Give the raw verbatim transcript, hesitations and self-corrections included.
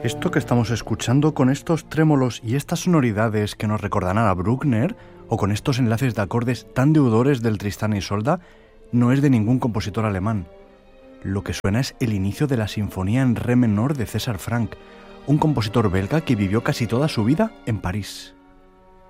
Esto que estamos escuchando con estos trémolos y estas sonoridades que nos recordarán a Bruckner, o con estos enlaces de acordes tan deudores del Tristán e Isolda, no es de ningún compositor alemán. Lo que suena es el inicio de la sinfonía en re menor de César Franck, un compositor belga que vivió casi toda su vida en París.